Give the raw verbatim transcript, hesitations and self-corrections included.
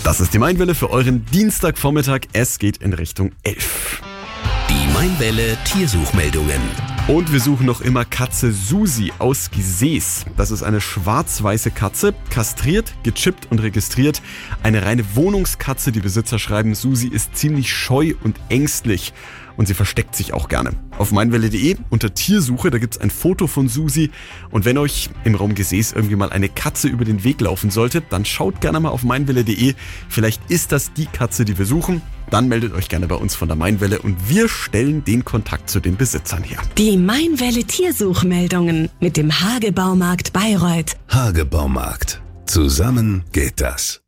Das ist die Mainwelle für euren Dienstagvormittag. Es geht in Richtung elf. Die Mainwelle Tiersuchmeldungen. Und wir suchen noch immer Katze Susi aus Gesäß. Das ist eine schwarz-weiße Katze, kastriert, gechippt und registriert. Eine reine Wohnungskatze. Die Besitzer schreiben, Susi ist ziemlich scheu und ängstlich. Und sie versteckt sich auch gerne. Auf meinwelle punkt de unter Tiersuche, da gibt's ein Foto von Susi. Und wenn euch im Raum Gesäß irgendwie mal eine Katze über den Weg laufen sollte, dann schaut gerne mal auf meinwelle punkt de. Vielleicht ist das die Katze, die wir suchen. Dann meldet euch gerne bei uns von der Mainwelle und wir stellen den Kontakt zu den Besitzern her. Die Mainwelle Tiersuchmeldungen mit dem Hage Baumarkt Bayreuth. Hage Baumarkt. Zusammen geht das.